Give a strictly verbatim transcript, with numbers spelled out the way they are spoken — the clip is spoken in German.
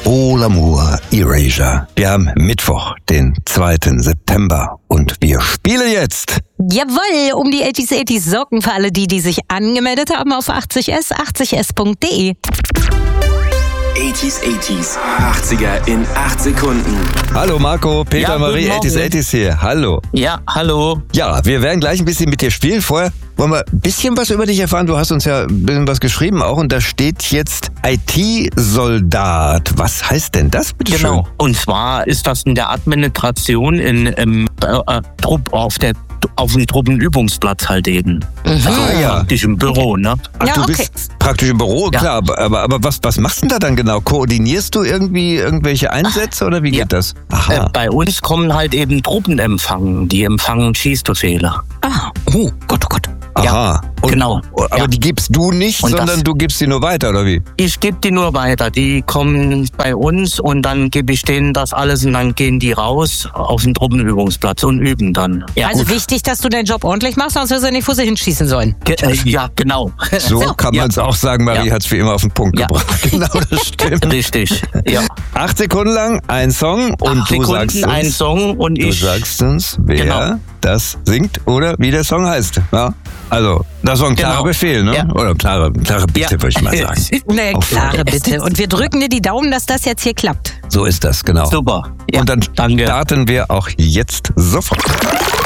Oh l'amour, Erasure. Wir haben Mittwoch, den zweiten September und wir spielen jetzt. Jawohl, um die achtziger achtziger Socken für alle die, die sich angemeldet haben auf achtzig S, achtzig S punkt de. achtziger achtziger, achtziger in acht Sekunden. Hallo Marco, Peter, Ja, Marie, guten achtziger Morgen. achtziger hier. Hallo. Ja, hallo. Ja, wir werden gleich ein bisschen mit dir spielen. Vorher wollen wir ein bisschen was über dich erfahren. Du hast uns ja ein bisschen was geschrieben auch und da steht jetzt I T-Soldat. Was heißt denn das, bitte Genau. schön? Und zwar ist das in der Administration in, im äh, Trupp auf der auf dem Truppenübungsplatz halt eben. Also Ah, ja. praktisch im Büro, ne? Ach, Ja, du okay. bist praktisch im Büro, Ja. klar. Aber, aber, aber was, was machst du denn da dann genau? Koordinierst du irgendwie irgendwelche Einsätze oder wie geht Ja. das? Äh, Aha. bei uns kommen halt eben Truppenempfangen, die empfangen Schießbefehle. Ah, oh Gott, oh Gott. Aha. Und, genau. Aber Ja. die gibst du nicht, Und sondern das- du gibst sie nur weiter, oder wie? Ich gebe die nur weiter. Die kommen bei uns und dann gebe ich denen das alles und dann gehen die raus auf den Truppenübungsplatz und üben dann. Ja, Also gut. wichtig, dass du deinen Job ordentlich machst, sonst wirst du nicht, wo sie hinschießen sollen. Ge äh, ja, genau. So kann man es auch sagen. Marie Ja. hat es wie immer auf den Punkt Ja. gebracht. Genau, das stimmt. Richtig. Ja. Acht Sekunden lang ein Song und Acht du Sekunden, sagst uns, ein Song und du ich. sagst uns, wer Genau. das singt oder wie der Song heißt. Ja? Also, das war ein klarer Genau. Befehl, ne? Ja. Oder klare, klare Bitte, würde ich mal sagen. Ne, Auf- klare Bitte. Und wir drücken dir die Daumen, dass das jetzt hier klappt. So ist das, genau. Super. Ja, und dann danke. starten wir auch jetzt sofort.